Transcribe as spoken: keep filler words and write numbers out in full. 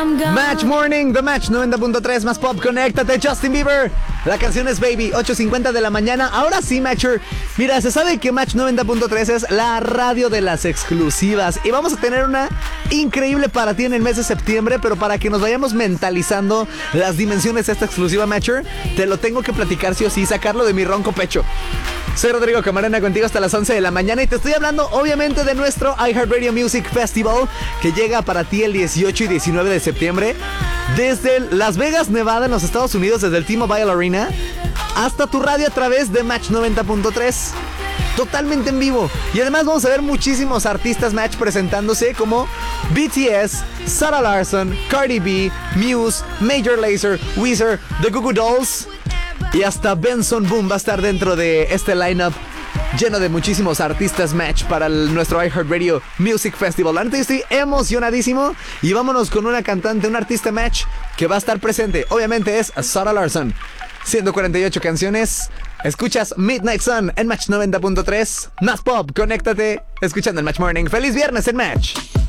Match Morning, The Match noventa punto tres, más pop, conéctate, Justin Bieber. La canción es Baby, ocho cincuenta de la mañana. Ahora sí, Matcher. Mira, se sabe que Match noventa punto tres es la radio de las exclusivas. Y vamos a tener una increíble para ti en el mes de septiembre. Pero para que nos vayamos mentalizando las dimensiones de esta exclusiva, Matcher, te lo tengo que platicar sí o sí, sacarlo de mi ronco pecho. Soy Rodrigo Camarena, contigo hasta las once de la mañana y te estoy hablando obviamente de nuestro iHeartRadio Music Festival, que llega para ti el dieciocho y diecinueve de septiembre desde Las Vegas, Nevada, en los Estados Unidos, desde el T-Mobile Arena hasta tu radio a través de Match noventa punto tres, totalmente en vivo. Y además vamos a ver muchísimos artistas, Match, presentándose, como B T S, Sarah Larsson, Cardi B, Muse, Major Lazer, Weezer, The Goo Goo Dolls y hasta Benson Boone va a estar dentro de este lineup lleno de muchísimos artistas, Match, para el, nuestro iHeartRadio Music Festival. Antes estoy emocionadísimo y vámonos con una cantante, un artista, Match, que va a estar presente. Obviamente es Sarah Larsson. ciento cuarenta y ocho canciones. Escuchas Midnight Sun en Match noventa punto tres. Más pop, conéctate, escuchando el Match Morning. ¡Feliz viernes en Match!